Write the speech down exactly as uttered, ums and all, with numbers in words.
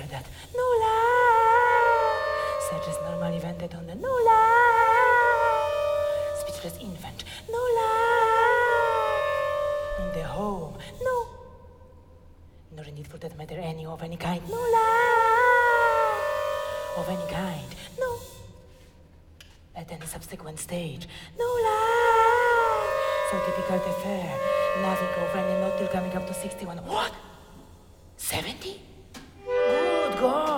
that nulla, such as normally vented on the nulla, speechless infant, nulla, in the home, no, nor indeed for that matter any of any kind, nulla, of any kind, no, at any subsequent stage, nulla, so typical the fair, laughing over and not till coming up to sixty-one, what? seventy? Good God!